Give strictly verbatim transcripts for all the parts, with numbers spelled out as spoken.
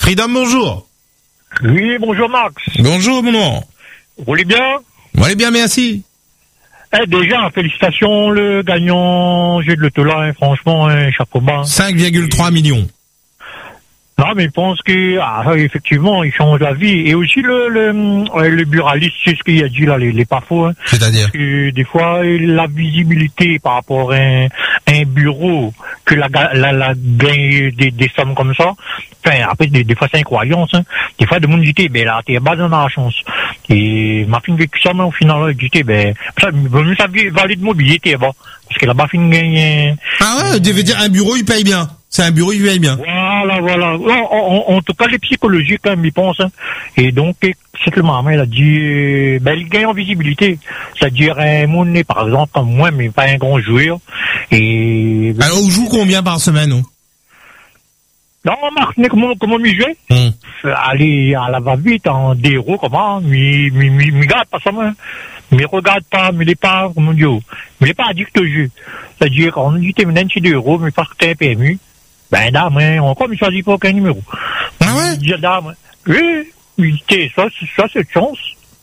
Freedom, bonjour. Oui, bonjour Max. Bonjour, mon nom. Vous allez bien? Vous allez bien, merci. Eh, déjà, félicitations, le gagnant, jeu de l'auto là, hein, franchement, hein, chapeau bas. cinq virgule trois millions. Non, mais je pense que, ah, effectivement, il change la vie. Et aussi, le, le, le buraliste, c'est ce qu'il a dit là, les, les pas faux, hein. C'est-à-dire? Que des fois, la visibilité par rapport à un, un bureau, que la, la, la gagne des, des sommes comme ça, enfin, après, des, des fois, c'est incroyance, hein. Des fois, de monde dit, ben, là, t'es bas dans la chance. Et, ma fille vécu ça, mais au final, là, dit, ben, ça, même ça valide mobilité, bon. Parce que là-bas, fin gagne. Ah ouais, tu veux dire, un bureau, il paye bien. C'est un bureau, il paye bien. Voilà, voilà. En, en, en tout cas, les psychologiques, hein, ils pensent. Hein. Et donc, c'est que le maman, il a dit, ben, il gagne en visibilité. C'est-à-dire, un monde, par exemple, comme moi, mais pas un grand joueur. Et... Alors, on joue combien par semaine, non? Non, Marc, comment, comment m'y jouer? Hum. Aller à la va-vite, en déro, comment? Mais, mais, mais, mais, regarde pas ça, moi. Mais regarde pas, mais les pas, comment dire, mais les pas addict au jeu. C'est-à-dire, quand on dit, t'es maintenant, c'est deux euros, mais parce que t'es un P M U. Ben, dame, hein, encore, mais choisit pas aucun numéro. Ah ouais? Dire, dame, oui, oui, soit, soit c'est de chance.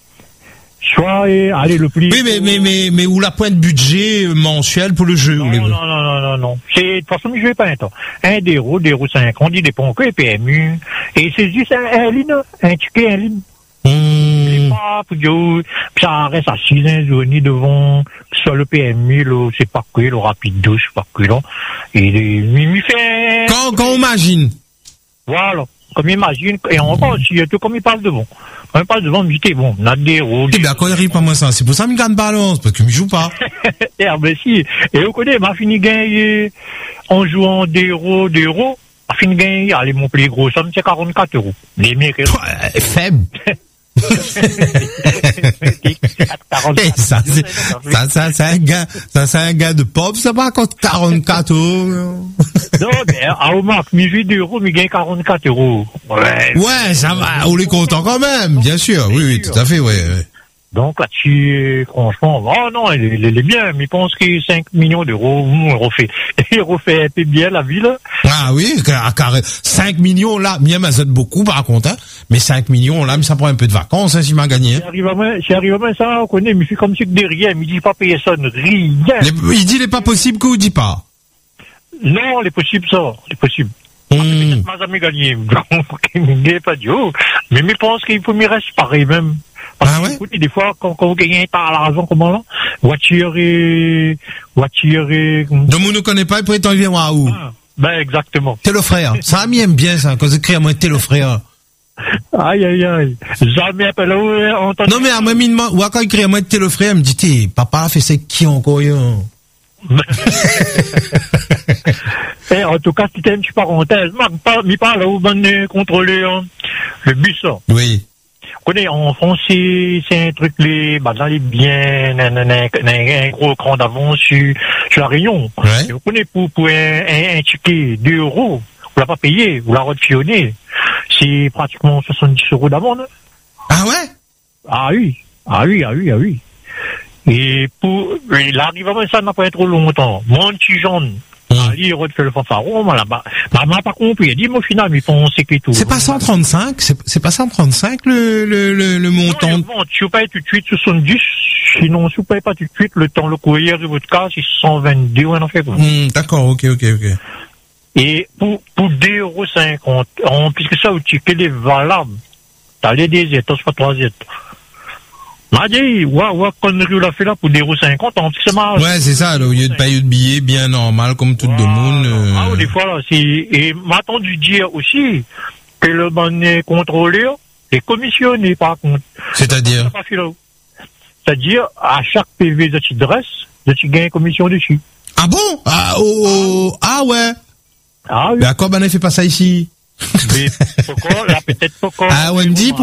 Soit, eh, allez, le plus. Oui, mais, mais, mais, mais, où la pointe budget mensuel pour le jeu? Non, non, non, non, non, non. C'est, de toute façon, je vais pas un temps. Un déro, déro cinq, on dit des ponts que P M U. Et c'est juste un, un ligne, un ticket, un ligne. Mmh. Pas, puis ça reste à six ans, journée devant, soit le P M U, le, c'est pas quoi, le rapide douce, c'est pas quoi, là. Et, il fait... Quand, quand on imagine. Voilà. Comme imagine, et encore, si, tout comme il parle devant. Quand il parle devant, il me dit, bon, on a des rôles. Eh bien, quand il arrive pas moi ça, c'est pour ça qu'il me gagne balance, parce qu'il me joue pas. Eh, ben si. Et vous connaissez, m'a fini gagner, en jouant des euros, des euros, m'a fini gagner, allez, mon plus gros somme, c'est quarante-quatre euros. Les mecs, ouais, faible. Hey, ça, c'est, ça, ça, c'est un gars, ça, c'est un gars de pauvre, ça va, quand quarante-quatre euros. Non, mais, à Omar, mi huit euros, mi gagne quarante-quatre euros. Ouais. Ouais, ça va, on les content quand même, bien sûr, oui, oui, tout à fait, ouais, ouais. Donc là-dessus, franchement, oh non, il, il, il est bien, mais il pense que cinq millions d'euros, on refait, il refait un peu bien la ville. Ah oui, carré, cinq millions là, bien, mais ça beaucoup par contre, hein, mais cinq millions là, mais ça prend un peu de vacances, hein, s'il m'a gagné. Hein. C'est arrivé à moi, c'est arrivé à moi, ça, on connaît, mais je suis comme si que derrière, il me dit pas payer ça, rien. Les, il dit, il est pas possible que vous dit pas. Non, il est possible ça, c'est possible. Mmh. Peut-être m'a jamais gagné, donc, il n'est pas dit, oh, mais je pense qu'il faut m'y rester pareil même. Parce ah que, ouais? écoutez, des fois, quand, quand vous gagnez par l'argent, comment là, voiture et, voiture et... Donc, on ne connaît pas, il pourrait t'en venir à où? Ah, ben, exactement. Télo frère. Ça, ami aime bien, ça, quand j'écris à moi, télo frère. Aïe, aïe, aïe. Jamais appelé, entendu. Non, mais à moi, mine-moi, ou à quand il écrit à moi, télo frère, il me dit, t'es, papa, fait c'est qui encore, yo? Eh, en tout cas, c'était une petite parenthèse. Mais parle au bon contrôler, hein, le bus, là. Oui. Vous connaissez, en France, c'est, c'est un truc, les, bah, dans les biens, un, un, un, un gros cran d'avance sur, sur la Réunion. Ouais. Et vous connaissez, pour, pour un, un, un ticket deux euros, vous l'avez pas payé, vous l'avez refionné. C'est pratiquement soixante-dix euros d'amende. Ah ouais? Ah oui. Ah oui, ah oui, ah oui. Et pour, et l'arrivée, ça n'a pas été trop longtemps. Mon petit jaune, il refait le fanfaron, là-bas. Maman n'a pas compris. Il dit, mais au final, mais pensez que tout. C'est pas cent trente-cinq? C'est, c'est pas cent trente-cinq, le, le, le, le montant? Non, bon, tu ne payes tout de suite soixante-dix. Sinon, si tu ne payes pas tout de suite, le temps, le courrier de votre cas, c'est cent vingt-deux, on en fait quoi. Mmh, d'accord, ok, ok, ok. Et pour, pour deux euros cinquante, en, puisque ça, au ticket est valable. T'as les deux états, c'est pas trois états. M'a dit, ouais, ouais, connerie, l'a fait là pour deux euros cinquante, en c'est marrant. Ouais, c'est ça, là, au lieu de payer de billets bien normal, comme tout le monde. Euh... Ah, des fois, là, c'est, et m'a entendu dire aussi que le monnaie contrôlé, est commissionné, par contre. C'est-à-dire? C'est-à-dire, à chaque P V que tu dresses, tu gagnes une commission dessus. Ah bon? Ah, oh, oh, ah ouais. Ah oui. Mais à quoi, ben, on ne fait pas ça ici? Mais, pourquoi, là, peut-être pourquoi. Ah, Wendy,